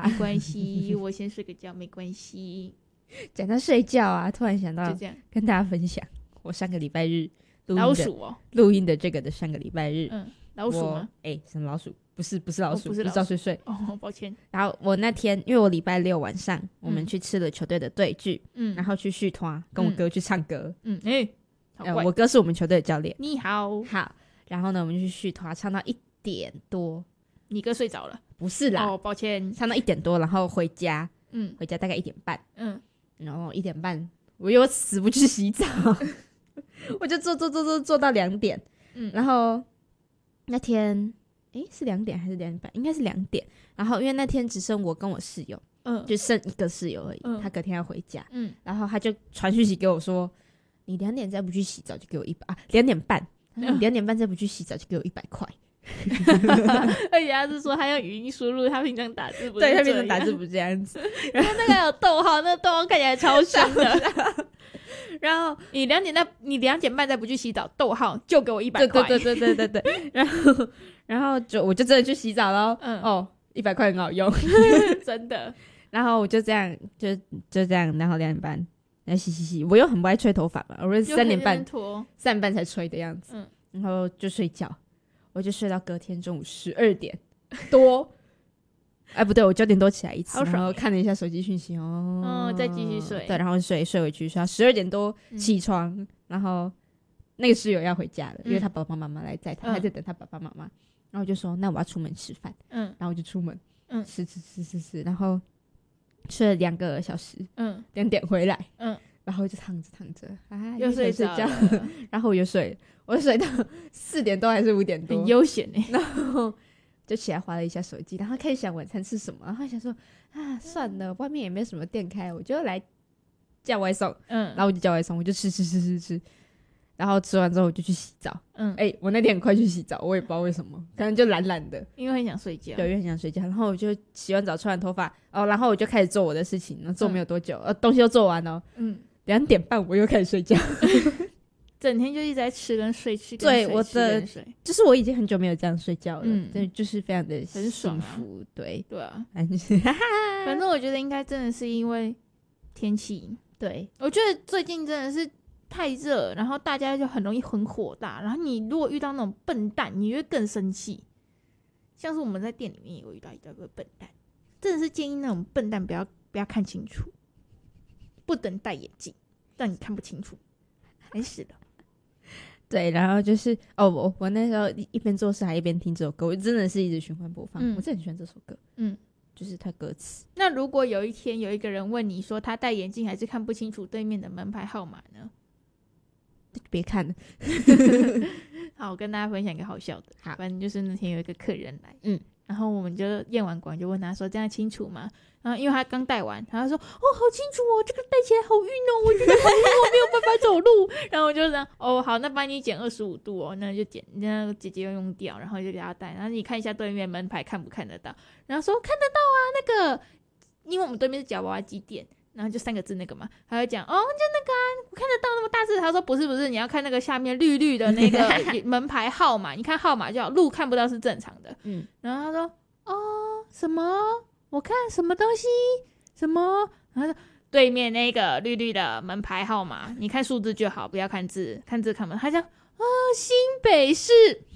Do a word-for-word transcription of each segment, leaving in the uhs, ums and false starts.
没关系，我先睡个觉，没关系。 讲到睡觉啊，突然想到就这样跟大家分享，我上个礼拜日录音的老鼠哦， 录音的这个的上个礼拜日， 嗯，老鼠吗？ 哎、欸，什么老鼠？不是，不是老鼠， 哦、不是老鼠， 早睡睡。 哦，抱歉。 然后我那天，因为我礼拜六晚上、嗯、我们去吃了球队的对剧，嗯，然后去续团，跟我哥去唱歌，嗯，哎、欸呃，我哥是我们球队的教练。 你好， 好。然后呢，我们就去续团，唱到一点多， 你哥睡着了？ 不是啦， 哦，抱歉， 唱到一点多，然后回家，嗯，回家大概一点半，嗯，然后一点半我又死不去洗澡，我就坐坐坐坐坐到两点，嗯，然后那天。诶，是两点还是两点半？应该是两点。然后因为那天只剩我跟我室友，嗯，就剩一个室友而已。嗯，他隔天要回家，嗯，然后他就传讯息给我说：“你两点再不去洗澡，就给我一百啊，两点半，你两点半再不去洗澡，就给我一百块。” 而且他是说他要语音输入，他平常打字不是对，他平常打字不是这样子。 然后那个有逗号，那个逗号看起来超凶的。然后你两点再你两点半再不去洗澡，逗号就给我一百块。 对对对对对对对。然后然后就我就真的去洗澡咯。嗯哦，一百块很好用， 真的。 然后我就这样就就这样，然后两点半然后洗洗洗，我又很不爱吹头发嘛，我是三点半三点半才吹的样子。嗯，然后就睡觉，我就睡到隔天中午十二点多。哎，不对，我九点多起来一次，然后看了一下手机讯息，哦， 嗯，再继续睡， 对，然后睡睡回去，睡到十二点多起床，嗯、然后那个室友要回家了，嗯、因为他爸爸妈妈来载他，还、嗯、在等他爸爸妈妈，然后我就说那我要出门吃饭，嗯，然后我就出门，嗯，吃吃吃吃吃，然后睡了两个小时，嗯，两点回来，嗯，然后就躺着躺着，啊， 又睡着了， 然后我又睡了，我睡到四点多还是五点多， 很悠闲哎、欸， 然后。就起来滑了一下手机，然后开始想晚餐吃什么，然后想说啊，算了，外面也没什么店开，我就来叫外送，嗯，然后我就叫外送，我就吃吃吃吃吃，然后吃完之后我就去洗澡，嗯，哎、欸，我那天很快去洗澡，我也不知道为什么，可能就懒懒的， 因为很想睡觉， 对，因为很想睡觉，然后我就洗完澡，吹完头发，哦，然后我就开始做我的事情，然后做没有多久，嗯、呃，东西都做完了，嗯，两点半我又开始睡觉。 整天就一直在吃跟睡，吃跟睡， 对，我的就是我已经很久没有这样睡觉了，嗯，对，就是非常的很爽啊，对对啊，反正我觉得应该真的是因为天气，对，我觉得最近真的是太热，然后大家就很容易很火大，然后你如果遇到那种笨蛋，你会更生气。像是我们在店里面也有遇到一个笨蛋，真的是建议那种笨蛋不要不要看清楚，不能戴眼镜，让你看不清楚，没事的。 对，然后就是哦，我我那时候一边做事还一边听这首歌，我真的是一直循环播放，嗯、我真的很喜欢这首歌，嗯，就是它歌词。 那如果有一天有一个人问你说他戴眼镜还是看不清楚对面的门牌号码呢？ 别看了。 好，我跟大家分享一个好笑的，好，反正就是那天有一个客人来，嗯，然后我们就验完管就问他说这样清楚吗？然后因为他刚戴完，他说哦好清楚哦，这个戴起来好晕哦，我觉得好晕，我没有办法走路。然后我就说哦好，那帮你减二十五度哦，那就减，那姐姐要用掉，然后就给他戴，然后你看一下对面门牌看不看得到？然后说看得到啊，那个因为我们对面是夹娃娃机店。然后就三个字那个嘛，他会讲哦，就那个啊，我看得到那么大字。他说不是不是，你要看那个下面绿绿的那个门牌号码，你看号码就好，路看不到是正常的。嗯，然后他说哦什么？我看什么东西？什么？然后他说对面那个绿绿的门牌号码，你看数字就好，不要看字，看字看不到。他讲哦新北市。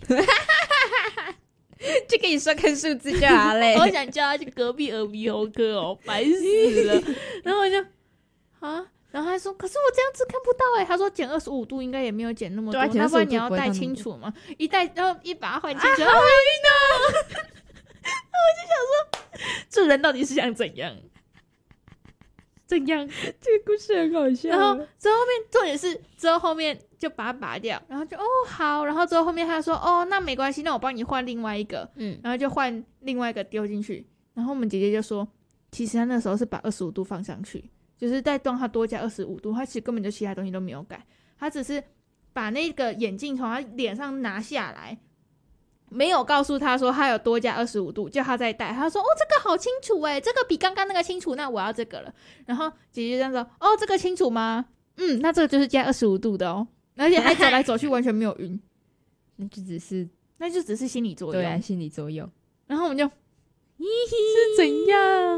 就跟你说看数字就好嘞。 我想叫他去隔壁耳鼻喉科哦，白死了。然后我就啊，然后他说，可是我这样子看不到哎、欸。他说减二十五度应该也没有减那么多，要不然你要戴清楚嘛。一戴，然后一把它换清楚，好晕哦。然后我就想说，这人到底是想怎样？怎样？ 这个故事很好笑。 然后之后后面重点是之后后面就把它拔掉，然后就哦好，然后之后后面他说哦那没关系，那我帮你换另外一个，嗯，然后就换另外一个丢进去。然后我们姐姐就说，其实他那时候是把二十五度放上去，就是在帮他多加二十五度，他其实根本就其他东西都没有改，他只是把那个眼镜从他脸上拿下来。没有告诉他说他有多加二十五度，叫他再戴。他说：“哦，这个好清楚哎，这个比刚刚那个清楚，那我要这个了。”然后姐姐这样说：“哦，这个清楚吗？嗯，那这个就是加二十五度的哦，而且还走来走去完全没有晕， 那就只是那就只是心理作用， 对啊，心理作用。” 然后我们就，咦，是怎样？